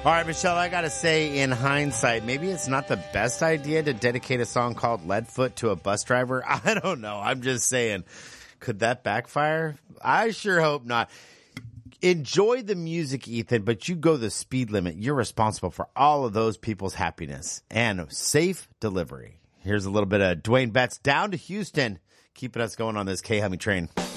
right, Michelle, I got to say, in hindsight, maybe it's not the best idea to dedicate a song called Leadfoot to a bus driver. I don't know. I'm just saying, could that backfire? I sure hope not. Enjoy the music, Ethan, but you go the speed limit. You're responsible for all of those people's happiness and safe delivery. Here's a little bit of Dwayne Betts down to Houston, keeping us going on this K-Hummy train.